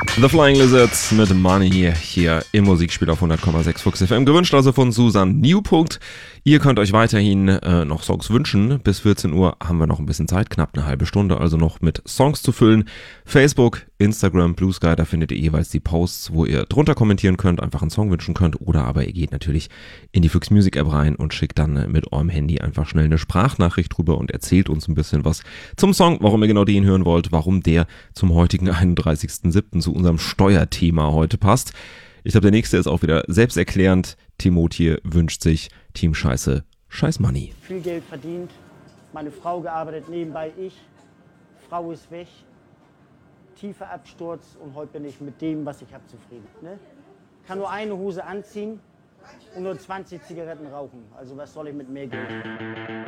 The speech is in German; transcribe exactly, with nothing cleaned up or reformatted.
The Flying Lizards mit Money hier im Musikspiel auf hundert Komma sechs Fuchs F M. Gewünscht also von Susan Newpunkt. Ihr könnt euch weiterhin äh, noch Songs wünschen. Bis vierzehn Uhr haben wir noch ein bisschen Zeit, knapp eine halbe Stunde, also noch mit Songs zu füllen. Facebook, Instagram, Blue Sky, da findet ihr jeweils die Posts, wo ihr drunter kommentieren könnt, einfach einen Song wünschen könnt. Oder aber ihr geht natürlich in die Fuchs Music App rein und schickt dann äh, mit eurem Handy einfach schnell eine Sprachnachricht drüber und erzählt uns ein bisschen was zum Song, warum ihr genau den hören wollt, warum der zum heutigen einunddreißigsten siebten zu unserem Steuerthema heute passt. Ich glaube, der nächste ist auch wieder selbsterklärend. Timothy wünscht sich Team Scheiße, Scheiß Money. Viel Geld verdient, meine Frau gearbeitet, nebenbei ich. Frau ist weg, tiefer Absturz und heute bin ich mit dem, was ich habe, zufrieden. Ne? Kann nur eine Hose anziehen und nur zwanzig Zigaretten rauchen. Also was soll ich mit mehr Geld?